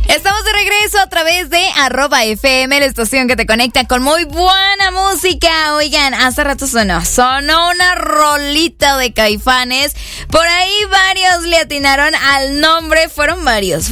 Estamos de regreso a través de @FM, la estación que te conecta con muy buena música. Oigan, hace rato sonó una rolita de Caifanes. Por ahí varios le atinaron al nombre, fueron varios.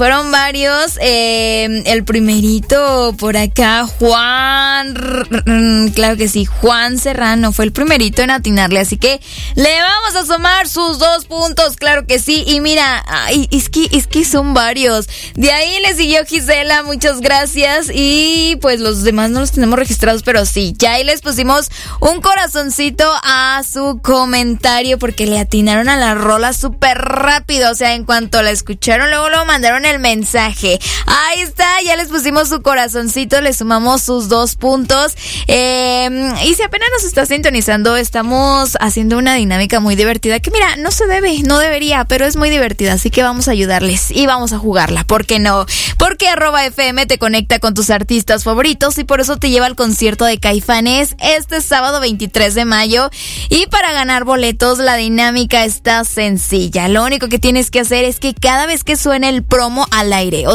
El primerito por acá, Juan, claro que sí, Juan Serrano fue el primerito en atinarle, así que le vamos a sumar sus 2 puntos, claro que sí. Y mira, es que son varios. De ahí le siguió Gisela, muchas gracias. Y pues los demás no los tenemos registrados, pero sí, ya ahí les pusimos un corazoncito a su comentario porque le atinaron a la rola súper rápido. O sea, en cuanto la escucharon, luego mandaron el mensaje. Ahí está, ya les pusimos su corazoncito, le sumamos sus 2 puntos. Y si apenas nos está sintonizando, estamos haciendo una dinámica muy divertida que mira, no debería, pero es muy divertida, así que vamos a ayudarles y vamos a jugarla, ¿por qué no? Porque @FM te conecta con tus artistas favoritos y por eso te lleva al concierto de Caifanes este sábado 23 de mayo. Y para ganar boletos, la dinámica está sencilla. Lo único que tienes que hacer es que cada vez que suene el promo al aire,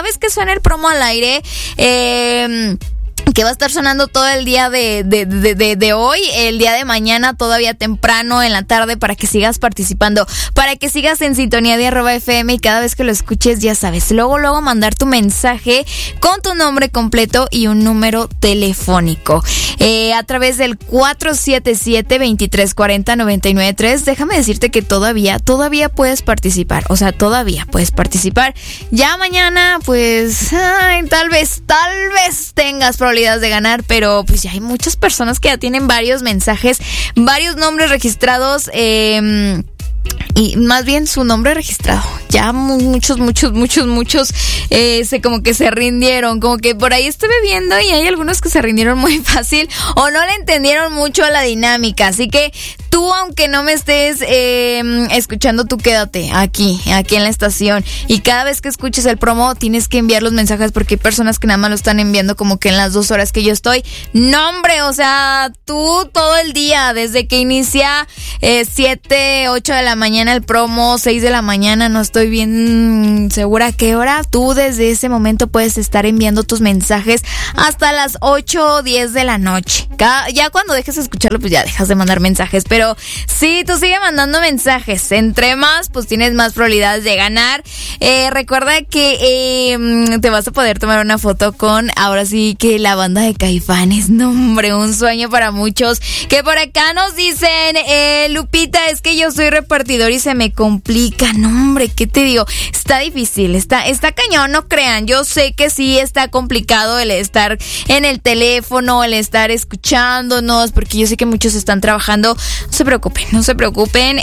que va a estar sonando todo el día de hoy, el día de mañana, todavía temprano, en la tarde, para que sigas participando, para que sigas en sintonía de @FM y cada vez que lo escuches, ya sabes, luego mandar tu mensaje con tu nombre completo y un número telefónico a través del 477-2340-993. Déjame decirte que todavía puedes participar, o sea, todavía puedes participar. Ya mañana, pues, tal vez tengas probabilidades de ganar, pero pues ya hay muchas personas que ya tienen varios mensajes, varios nombres registrados, y más bien su nombre registrado. Ya muchos como que se rindieron, como que por ahí estuve viendo y hay algunos que se rindieron muy fácil o no le entendieron mucho a la dinámica. Así que tú, aunque no me estés escuchando, tú quédate aquí en la estación y cada vez que escuches el promo tienes que enviar los mensajes porque hay personas que nada más lo están enviando como que en las 2 horas que yo estoy. No, hombre, o sea, tú todo el día, desde que inicia 7, 8 de la mañana el promo, 6 de la mañana, no estoy bien segura qué hora, tú desde ese momento puedes estar enviando tus mensajes hasta las 8 o 10 de la noche. Ya cuando dejes de escucharlo, pues ya dejas de mandar mensajes, pero sí, tú sigue mandando mensajes, entre más, pues tienes más probabilidades de ganar. Recuerda que te vas a poder tomar una foto con, ahora sí que la banda de Caifanes. No, hombre, un sueño para muchos. Que por acá nos dicen, Lupita, es que yo soy repartidor y se me complica. No, hombre, ¿qué te digo? Está difícil, está cañón, no crean. Yo sé que sí está complicado el estar en el teléfono, el estar escuchándonos, porque yo sé que muchos están trabajando. No se preocupen.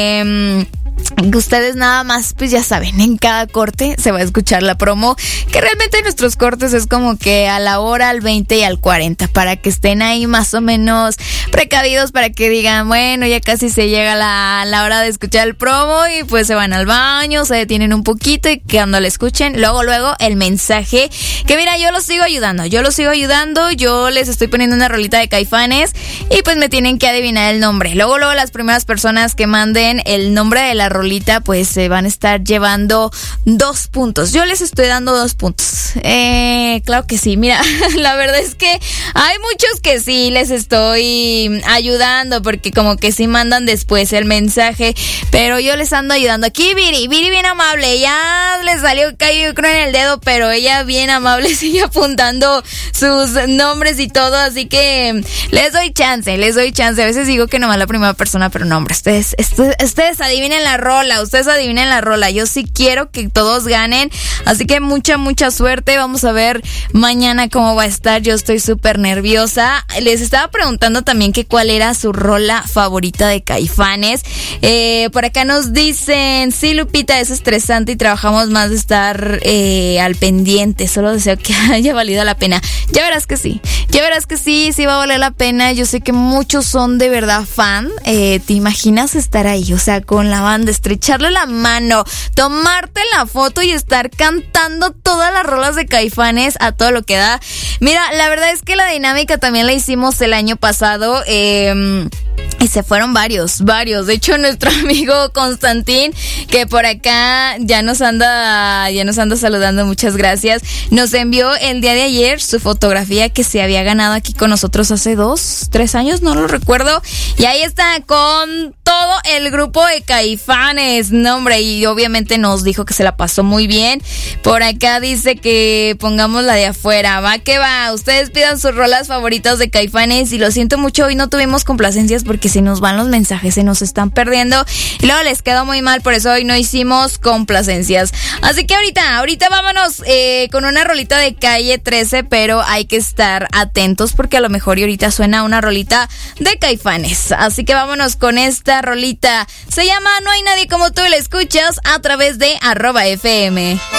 Ustedes nada más, pues ya saben, en cada corte se va a escuchar la promo, que realmente nuestros cortes es como que a la hora, al 20 y al 40, para que estén ahí más o menos precavidos, para que digan, bueno, ya casi se llega la hora de escuchar el promo y pues se van al baño, se detienen un poquito y cuando lo escuchen, luego el mensaje, que mira, yo los sigo ayudando, yo les estoy poniendo una rolita de Caifanes y pues me tienen que adivinar el nombre. Luego las primeras personas que manden el nombre de la rolita, pues se van a estar llevando 2 puntos. Yo les estoy dando 2 puntos. Claro que sí. Mira, la verdad es que hay muchos que sí les estoy ayudando, porque como que sí mandan después el mensaje, pero yo les ando ayudando. Aquí Viri bien amable, ya le salió caído creo en el dedo, pero ella bien amable sigue apuntando sus nombres y todo, así que les doy chance. A veces digo que nomás la primera persona, pero no, hombre, ustedes adivinen la rola. Yo sí quiero que todos ganen, así que mucha suerte. Vamos a ver mañana cómo va a estar. Yo estoy súper nerviosa. Les estaba preguntando también que cuál era su rola favorita de Caifanes. Por acá nos dicen, sí, Lupita, es estresante y trabajamos más de estar al pendiente. Solo deseo que haya valido la pena. Ya verás que sí, sí va a valer la pena. Yo sé que muchos son de verdad fan. ¿Te imaginas estar ahí? O sea, con la banda, estrecharle la mano, tomarte la foto y estar cantando todas las rolas de Caifanes a todo lo que da. Mira, la verdad es que la dinámica también la hicimos el año pasado. Y se fueron varios. De hecho, nuestro amigo Constantín, que por acá ya nos anda saludando, muchas gracias, nos envió el día de ayer su fotografía que se había ganado aquí con nosotros hace 2-3 años, no lo recuerdo. Y ahí está con todo el grupo de Caifanes, no hombre, y obviamente nos dijo que se la pasó muy bien. Por acá dice que pongamos la de afuera, va que va. Ustedes pidan sus rolas favoritas de Caifanes y lo siento mucho, hoy no tuvimos complacencias porque se nos van los mensajes, se nos están perdiendo y luego les quedó muy mal, por eso hoy no hicimos complacencias. Así que ahorita vámonos con una rolita de Calle 13, pero hay que estar atentos porque a lo mejor y ahorita suena una rolita de Caifanes. Así que vámonos con esta rolita. Se llama No hay nadie como tú y la escuchas a través de @FM.